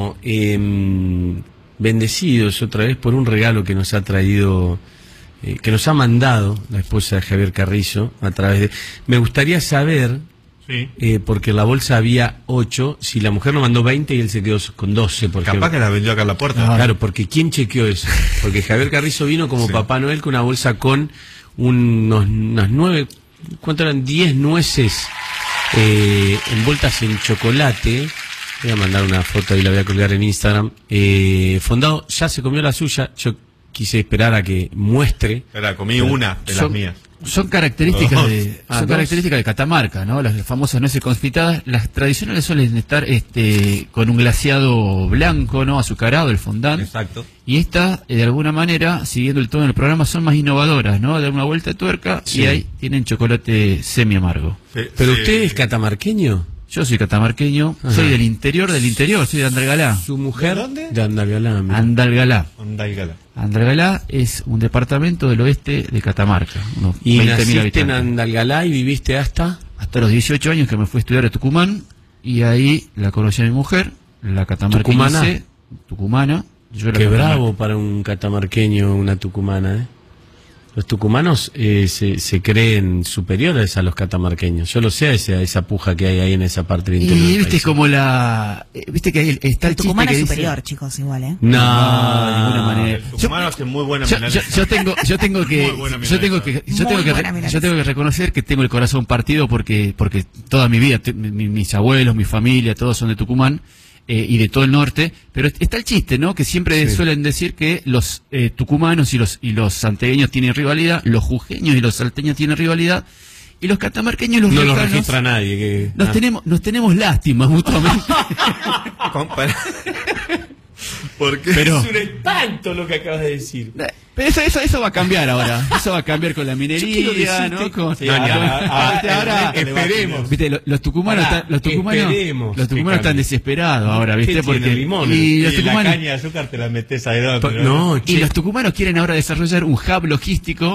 Bendecidos otra vez por un regalo que nos ha traído, que nos ha mandado la esposa de Javier Carrizo a través de... Me gustaría saber, sí, porque en la bolsa había 8, si la mujer nos mandó 20 y él se quedó con 12. Porque... Capaz que la vendió acá a la puerta. Claro, porque ¿quién chequeó eso? Porque Javier Carrizo vino como sí, Papá Noel con una bolsa con unas 9, ¿cuánto eran? 10 nueces envueltas en chocolate. Voy a mandar una foto y la voy a colgar en Instagram. Fondado ya se comió la suya. Yo quise esperar a que muestre. Ahora comí una de las mías. Son características características de Catamarca, ¿no? Las famosas nueces confitadas. Las tradicionales suelen estar con un glaseado blanco, ¿no? Azucarado, el fondant. Exacto. Y estas, de alguna manera, siguiendo el tono del programa, son más innovadoras, ¿no? Dar una vuelta de tuerca, sí, y ahí tienen chocolate semi amargo. Sí, ¿pero usted es catamarqueño? Yo soy catamarqueño, ajá, soy del interior, soy de Andalgalá. ¿Su mujer? ¿De dónde? De Andalgalá. Andalgalá. Andalgalá. Andalgalá es un departamento del oeste de Catamarca. Unos ¿Y 20.000 naciste habitantes. en Andalgalá y viviste hasta? Hasta los 18 años, que me fui a estudiar a Tucumán, y ahí la conocí a mi mujer, la catamarquense, tucumana. Qué bravo para un catamarqueño, una tucumana, ¿eh? Los tucumanos se creen superiores a los catamarqueños. Yo lo sé, esa puja que hay ahí en esa parte del interior. Y viste como viste que ahí está el tucumano chiste que es superior, dice... chicos, igual, ¿eh? No, de ninguna manera. El tucumano hace muy buena milanesa. Yo tengo que reconocer que tengo el corazón partido porque toda mi vida, mis abuelos, mi familia, todos son de Tucumán. Y de todo el norte, pero está el chiste, ¿no? Que siempre sí, suelen decir que los tucumanos y los santiagueños tienen rivalidad, los jujeños y los salteños tienen rivalidad, y los catamarqueños y los no riojanos, los registra nadie. Nos tenemos lástima mutuamente. Porque pero, es un espanto lo que acabas de decir. Pero eso va a cambiar ahora. Eso va a cambiar con la minería, ¿no? Ahora esperemos. Viste, los tucumanos están desesperados ahora, ¿viste? Porque y la caña de azúcar te la metes ahí. Y los tucumanos quieren ahora desarrollar un hub logístico